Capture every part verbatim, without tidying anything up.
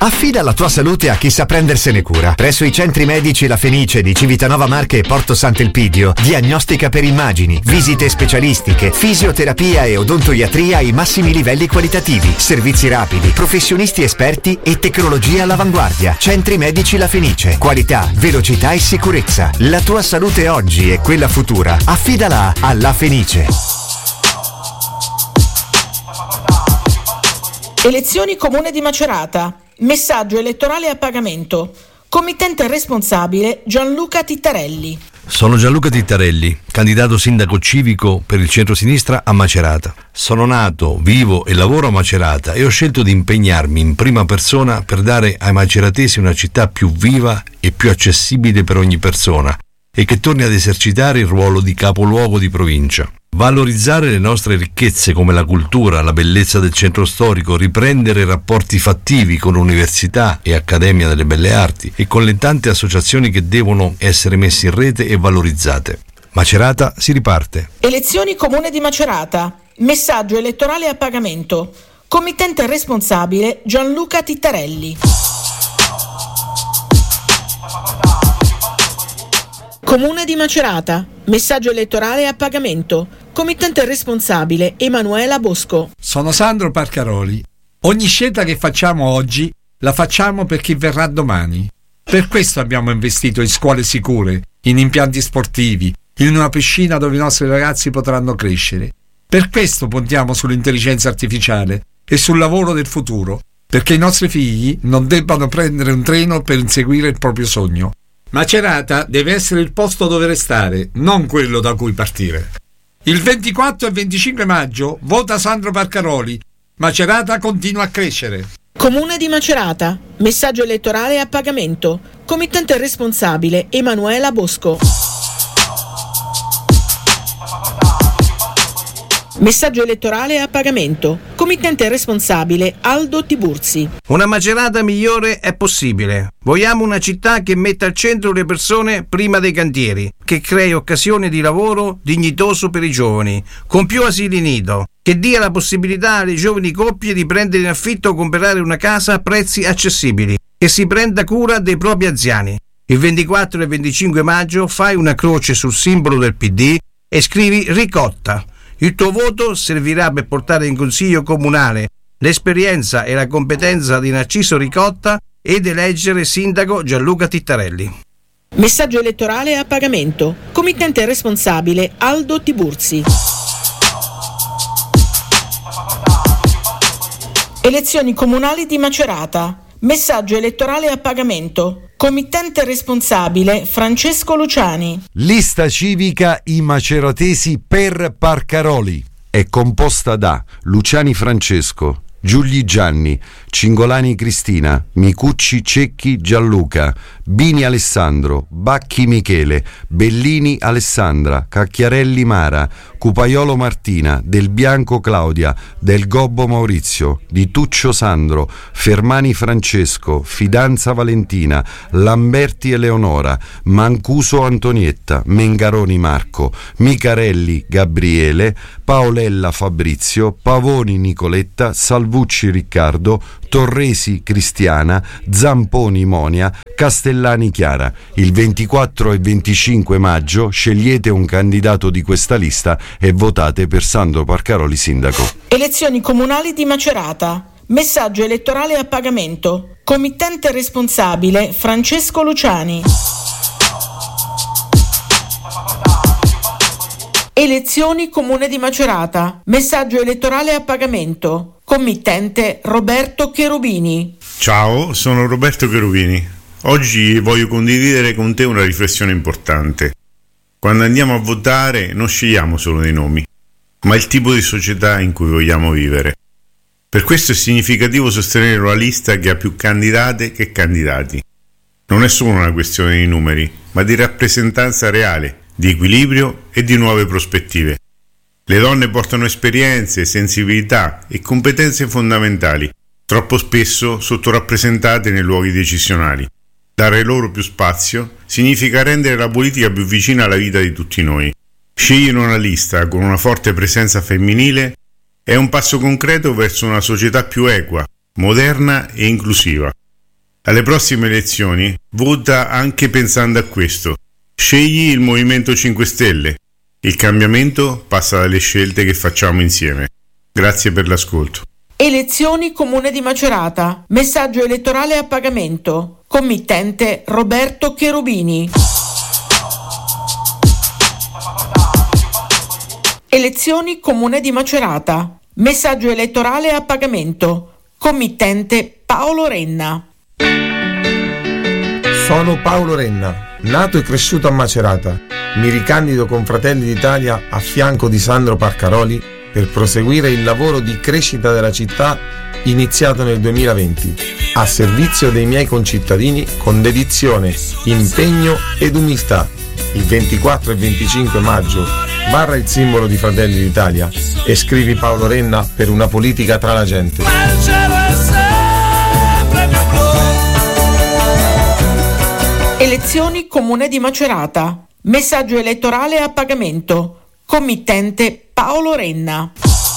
Affida la tua salute a chi sa prendersene cura. Presso i centri medici La Fenice di Civitanova Marche e Porto Sant'Elpidio, diagnostica per immagini, visite specialistiche, fisioterapia e odontoiatria ai massimi livelli qualitativi, servizi rapidi, professionisti esperti e tecnologia all'avanguardia. Centri medici La Fenice. Qualità, velocità e sicurezza. La tua salute oggi e quella futura. Affidala a La Fenice. Elezioni Comune di Macerata. Messaggio elettorale a pagamento. Committente responsabile Gianluca Tittarelli. Sono Gianluca Tittarelli, candidato sindaco civico per il centro-sinistra a Macerata. Sono nato, vivo e lavoro a Macerata e ho scelto di impegnarmi in prima persona per dare ai maceratesi una città più viva e più accessibile per ogni persona e che torni ad esercitare il ruolo di capoluogo di provincia. Valorizzare le nostre ricchezze come la cultura, la bellezza del centro storico, riprendere rapporti fattivi con l'Università e Accademia delle Belle Arti e con le tante associazioni che devono essere messe in rete e valorizzate. Macerata si riparte. Elezioni Comune di Macerata. Messaggio elettorale a pagamento. Committente responsabile Gianluca Tittarelli. Comune di Macerata. Messaggio elettorale a pagamento. Committente responsabile Emanuela Bosco. Sono Sandro Parcaroli. Ogni scelta che facciamo oggi la facciamo per chi verrà domani. Per questo abbiamo investito in scuole sicure, in impianti sportivi, in una piscina dove i nostri ragazzi potranno crescere. Per questo puntiamo sull'intelligenza artificiale e sul lavoro del futuro, perché i nostri figli non debbano prendere un treno per inseguire il proprio sogno. Macerata deve essere il posto dove restare, non quello da cui partire. Il ventiquattro e venticinque maggio vota Sandro Parcaroli. Macerata continua a crescere. Comune di Macerata. Messaggio elettorale a pagamento. Committente responsabile Emanuela Bosco. Messaggio elettorale a pagamento. Committente responsabile Aldo Tiburzi. Una Macerata migliore è possibile. Vogliamo una città che metta al centro le persone prima dei cantieri, che crei occasioni di lavoro dignitoso per i giovani, con più asili nido, che dia la possibilità alle giovani coppie di prendere in affitto o comprare una casa a prezzi accessibili, che si prenda cura dei propri anziani. Il ventiquattro e venticinque maggio fai una croce sul simbolo del P D e scrivi Ricotta. Il tuo voto servirà per portare in consiglio comunale l'esperienza e la competenza di Narciso Ricotta ed eleggere sindaco Gianluca Tittarelli. Messaggio elettorale a pagamento. Committente responsabile Aldo Tiburzi. Elezioni comunali di Macerata. Messaggio elettorale a pagamento. Committente responsabile Francesco Luciani. Lista civica I Maceratesi per Parcaroli. È composta da Luciani Francesco, Giugli Gianni, Cingolani Cristina, Micucci Cecchi Gianluca, Bini Alessandro, Bacchi Michele, Bellini Alessandra, Cacchiarelli Mara, Cupaiolo Martina, Del Bianco Claudia, Del Gobbo Maurizio, Di Tuccio Sandro, Fermani Francesco, Fidanza Valentina, Lamberti Eleonora, Mancuso Antonietta, Mengaroni Marco, Micarelli Gabriele, Paolella Fabrizio, Pavoni Nicoletta, Salvucci Riccardo, Torresi Cristiana, Zamponi Monia, Castellani Chiara. Il ventiquattro e venticinque maggio scegliete un candidato di questa lista e votate per Sandro Parcaroli sindaco. Elezioni comunali di Macerata. Messaggio elettorale a pagamento. Committente responsabile Francesco Luciani. Elezioni Comune di Macerata. Messaggio elettorale a pagamento. Committente Roberto Cherubini. Ciao, sono Roberto Cherubini. Oggi voglio condividere con te una riflessione importante. Quando andiamo a votare non scegliamo solo dei nomi, ma il tipo di società in cui vogliamo vivere. Per questo è significativo sostenere una lista che ha più candidate che candidati. Non è solo una questione di numeri, ma di rappresentanza reale, di equilibrio e di nuove prospettive. Le donne portano esperienze, sensibilità e competenze fondamentali, troppo spesso sottorappresentate nei luoghi decisionali. Dare loro più spazio significa rendere la politica più vicina alla vita di tutti noi. Scegliere una lista con una forte presenza femminile è un passo concreto verso una società più equa, moderna e inclusiva. Alle prossime elezioni vota anche pensando a questo. Scegli il Movimento cinque Stelle. Il cambiamento passa dalle scelte che facciamo insieme. Grazie per l'ascolto. Elezioni Comune di Macerata. Messaggio elettorale a pagamento. Committente Roberto Cherubini. Elezioni Comune di Macerata. Messaggio elettorale a pagamento. Committente Paolo Renna. Sono Paolo Renna, nato e cresciuto a Macerata. Mi ricandido con Fratelli d'Italia a fianco di Sandro Parcaroli per proseguire il lavoro di crescita della città iniziato nel duemilaventi, a servizio dei miei concittadini con dedizione, impegno ed umiltà. Il ventiquattro e venticinque maggio barra il simbolo di Fratelli d'Italia e scrivi Paolo Renna per una politica tra la gente. Elezioni Comune di Macerata. Messaggio elettorale a pagamento. Committente Paolo Renna.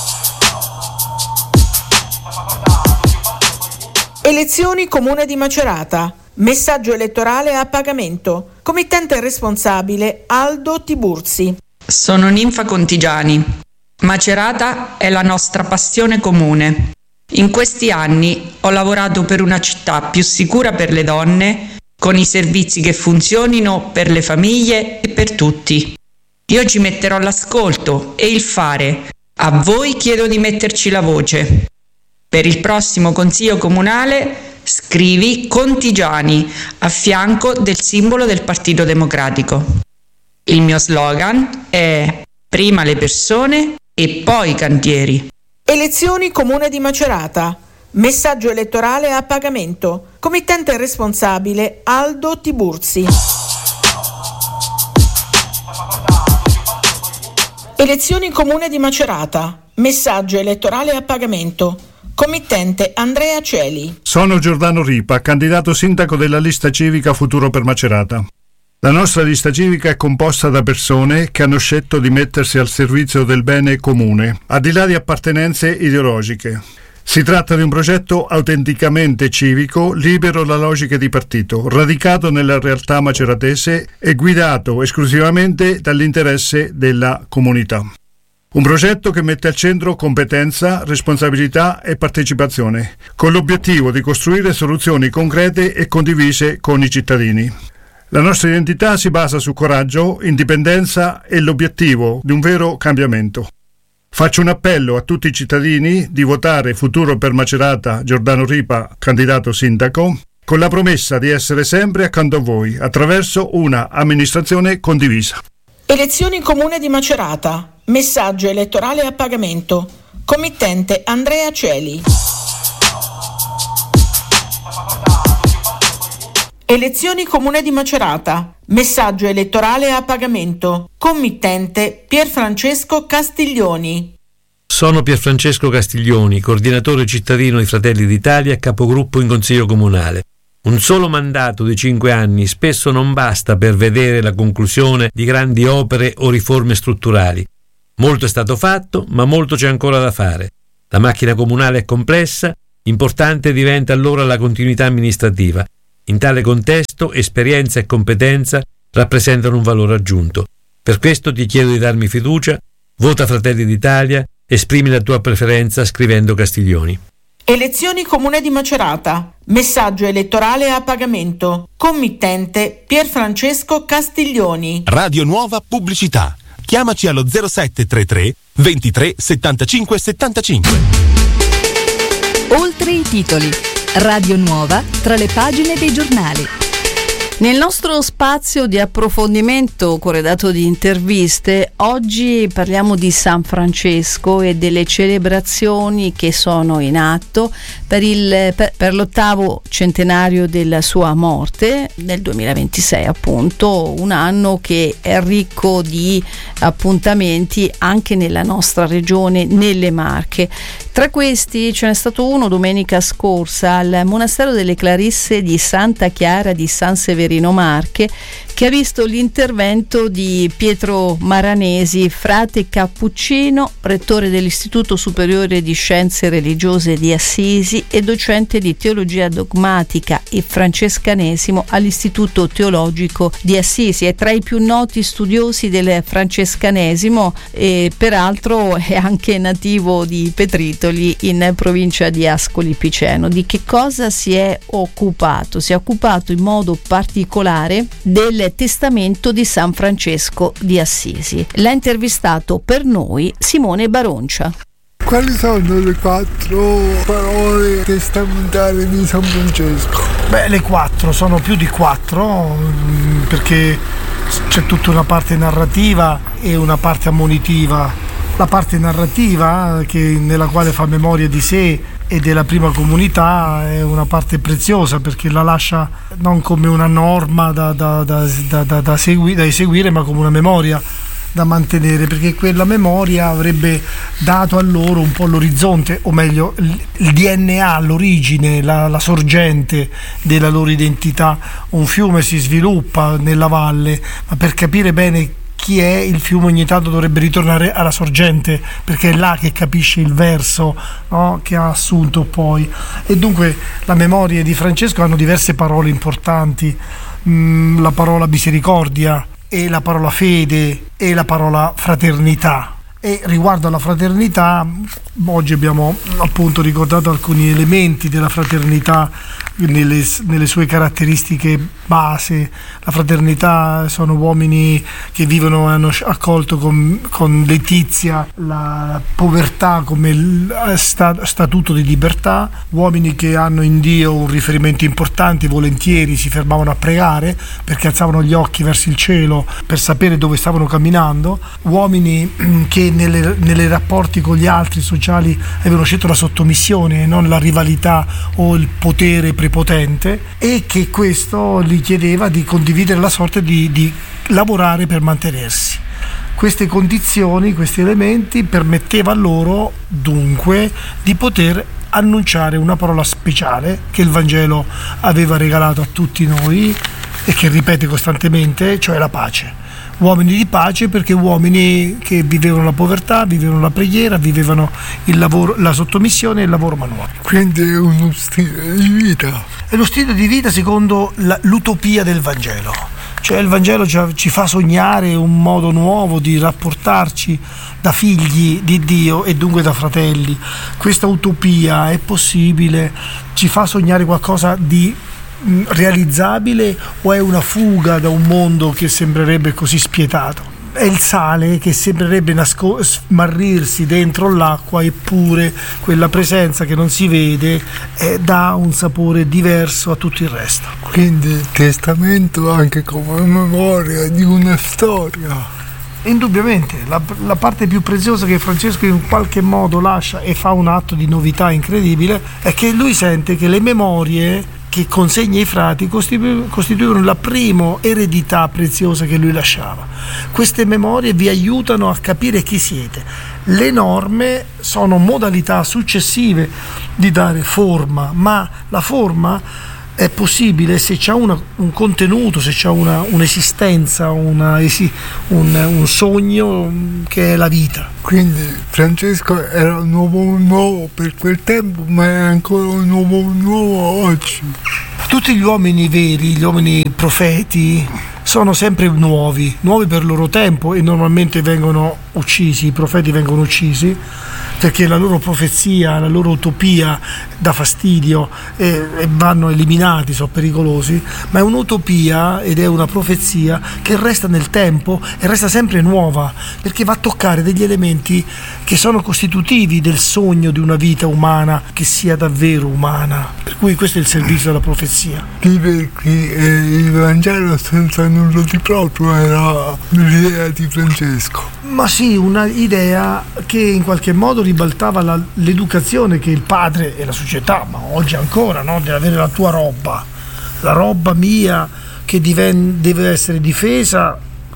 Elezioni Comune di Macerata. Messaggio elettorale a pagamento. Committente responsabile Aldo Tiburzi. Sono Ninfa Contigiani. Macerata è la nostra passione comune. In questi anni ho lavorato per una città più sicura per le donne, con i servizi che funzionino per le famiglie e per tutti. Io ci metterò l'ascolto e il fare. A voi chiedo di metterci la voce. Per il prossimo Consiglio Comunale scrivi Contigiani a fianco del simbolo del Partito Democratico. Il mio slogan è prima le persone e poi i cantieri. Elezioni Comune di Macerata. Messaggio elettorale a pagamento. Committente responsabile Aldo Tiburzi. Elezioni Comune di Macerata. Messaggio elettorale a pagamento. Committente Andrea Celi. Sono Giordano Ripa, candidato sindaco della lista civica Futuro per Macerata. La nostra lista civica è composta da persone che hanno scelto di mettersi al servizio del bene comune, al di là di appartenenze ideologiche. Si tratta di un progetto autenticamente civico, libero da logiche di partito, radicato nella realtà maceratese e guidato esclusivamente dall'interesse della comunità. Un progetto che mette al centro competenza, responsabilità e partecipazione, con l'obiettivo di costruire soluzioni concrete e condivise con i cittadini. La nostra identità si basa su coraggio, indipendenza e l'obiettivo di un vero cambiamento. Faccio un appello a tutti i cittadini di votare Futuro per Macerata Giordano Ripa, candidato sindaco, con la promessa di essere sempre accanto a voi attraverso una amministrazione condivisa. Elezioni Comune di Macerata. Messaggio elettorale a pagamento. Committente Andrea Celi. Elezioni Comune di Macerata. Messaggio elettorale a pagamento. Committente Pierfrancesco Castiglioni. Sono Pierfrancesco Castiglioni, coordinatore cittadino di Fratelli d'Italia e capogruppo in Consiglio Comunale. Un solo mandato di cinque anni spesso non basta per vedere la conclusione di grandi opere o riforme strutturali. Molto è stato fatto, ma molto c'è ancora da fare. La macchina comunale è complessa, importante diventa allora la continuità amministrativa. In tale contesto, esperienza e competenza rappresentano un valore aggiunto. Per questo ti chiedo di darmi fiducia, vota Fratelli d'Italia, esprimi la tua preferenza scrivendo Castiglioni. Elezioni Comune di Macerata. Messaggio elettorale a pagamento. Committente Pierfrancesco Castiglioni. Radio Nuova Pubblicità. Chiamaci allo zero sette tre tre ventitré settantacinque settantacinque. Oltre i titoli. Radio Nuova tra le pagine dei giornali. Nel nostro spazio di approfondimento corredato di interviste, oggi parliamo di San Francesco e delle celebrazioni che sono in atto per, il, per, per l'ottavo centenario della sua morte, nel duemilaventisei appunto, un anno che è ricco di appuntamenti anche nella nostra regione, nelle Marche. Tra questi ce n'è stato uno domenica scorsa al Monastero delle Clarisse di Santa Chiara di San Severino Marche, che ha visto l'intervento di Pietro Maranesi, frate cappuccino, rettore dell'Istituto Superiore di Scienze Religiose di Assisi e docente di teologia dogmatica e francescanesimo all'Istituto Teologico di Assisi. È tra i più noti studiosi del francescanesimo e peraltro è anche nativo di Petritoli in provincia di Ascoli Piceno. Di che cosa si è occupato? Si è occupato in modo particolare del testamento di San Francesco di Assisi. L'ha intervistato per noi Simone Baroncia. Quali sono le quattro parole testamentali di San Francesco? Beh, le quattro, sono più di quattro, perché c'è tutta una parte narrativa e una parte ammonitiva. La parte narrativa, che, nella quale fa memoria di sé e della prima comunità, è una parte preziosa, perché la lascia non come una norma da, da, da, da, da, da, segui, da eseguire, ma come una memoria da mantenere, perché quella memoria avrebbe dato a loro un po' l'orizzonte, o meglio il D N A, l'origine, la, la sorgente della loro identità. Un fiume si sviluppa nella valle, ma per capire bene chi è il fiume ogni tanto dovrebbe ritornare alla sorgente, perché è là che capisce il verso, no? Che ha assunto poi. E dunque la memoria di Francesco hanno diverse parole importanti, mm, la parola misericordia e la parola fede e la parola fraternità. E riguardo alla fraternità, oggi abbiamo appunto ricordato alcuni elementi della fraternità nelle, nelle sue caratteristiche base. La fraternità sono uomini che vivono e hanno accolto con, con letizia la povertà come statuto di libertà, uomini che hanno in Dio un riferimento importante, volentieri si fermavano a pregare perché alzavano gli occhi verso il cielo per sapere dove stavano camminando, uomini che nelle, nelle rapporti con gli altri sociali avevano scelto la sottomissione e non la rivalità o il potere prepotente, e che questo gli chiedeva di condividere la sorte di, di lavorare per mantenersi. Queste condizioni, questi elementi permetteva loro dunque di poter annunciare una parola speciale che il Vangelo aveva regalato a tutti noi e che ripete costantemente, cioè la pace. Uomini di pace, perché uomini che vivevano la povertà, vivevano la preghiera, vivevano il lavoro, la sottomissione e il lavoro manuale. Quindi è uno stile di vita. È lo stile di vita secondo la, l'utopia del Vangelo. Cioè il Vangelo ci, ci fa sognare un modo nuovo di rapportarci da figli di Dio e dunque da fratelli. Questa utopia è possibile, ci fa sognare qualcosa di realizzabile, o è una fuga da un mondo che sembrerebbe così spietato? È il sale che sembrerebbe nasco- smarrirsi dentro l'acqua, eppure quella presenza che non si vede eh, dà un sapore diverso a tutto il resto. Quindi il testamento anche come memoria di una storia. Indubbiamente, la, la parte più preziosa che Francesco in qualche modo lascia, e fa un atto di novità incredibile, è che lui sente che le memorie che consegna ai frati costitu- costituivano la prima eredità preziosa che lui lasciava. Queste memorie vi aiutano a capire chi siete. Le norme sono modalità successive di dare forma, ma la forma è possibile se c'è una, un contenuto, se c'è una, un'esistenza, una, esi, un, un sogno che è la vita. Quindi Francesco era un uomo nuovo per quel tempo, ma è ancora un uomo nuovo oggi. Tutti gli uomini veri, gli uomini profeti, sono sempre nuovi, nuovi per il loro tempo, e normalmente vengono uccisi, i profeti vengono uccisi, perché la loro profezia, la loro utopia dà fastidio e, e vanno eliminati, sono pericolosi, ma è un'utopia ed è una profezia che resta nel tempo e resta sempre nuova, perché va a toccare degli elementi che sono costitutivi del sogno di una vita umana che sia davvero umana. Per cui questo è il servizio della profezia. Dire che eh, il Vangelo senza nulla di proprio era l'idea di Francesco. Ma sì, una idea che in qualche modo ribaltava la, l'educazione che il padre e la società, ma oggi ancora, no? Deve avere la tua roba, la roba mia che diven- deve essere difesa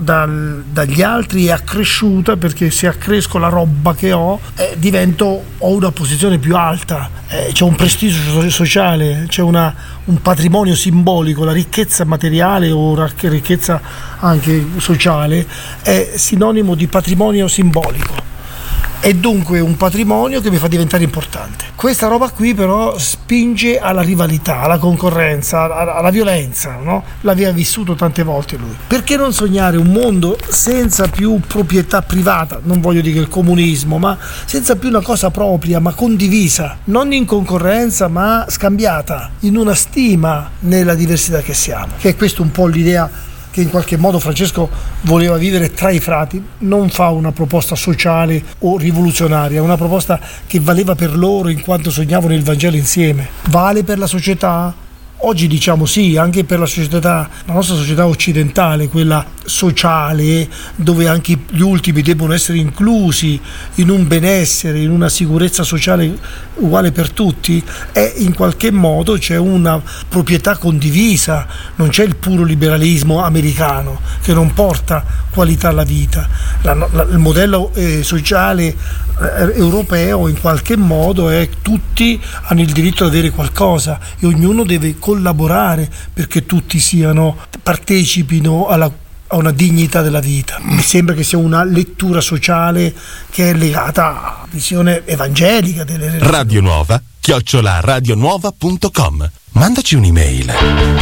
dal, dagli altri è accresciuta, perché se accresco la roba che ho eh, divento ho una posizione più alta, eh, c'è un prestigio sociale, c'è una, un patrimonio simbolico. La ricchezza materiale o la ricchezza anche sociale è sinonimo di patrimonio simbolico. È dunque un patrimonio che mi fa diventare importante. Questa roba qui però spinge alla rivalità, alla concorrenza, alla, alla violenza, no? L'aveva vissuto tante volte lui. Perché non sognare un mondo senza più proprietà privata? Non voglio dire il comunismo, ma senza più una cosa propria, ma condivisa, non in concorrenza ma scambiata, in una stima nella diversità che siamo. Che è questa un po' l'idea che in qualche modo Francesco voleva vivere tra i frati. Non fa una proposta sociale o rivoluzionaria, una proposta che valeva per loro in quanto sognavano il Vangelo insieme. Vale per la società? Oggi diciamo sì, anche per la società, la nostra società occidentale, quella sociale, dove anche gli ultimi debbono essere inclusi in un benessere, in una sicurezza sociale uguale per tutti, è in qualche modo c'è una proprietà condivisa, non c'è il puro liberalismo americano che non porta qualità alla vita. La, la, il modello eh, sociale eh, europeo in qualche modo è tutti hanno il diritto di avere qualcosa e ognuno deve collaborare perché tutti siano partecipino alla, a una dignità della vita. Mi sembra che sia una lettura sociale che è legata a visione evangelica delle religioni. Radio Nuova chiocciola radionuova punto com. Mandaci un'email.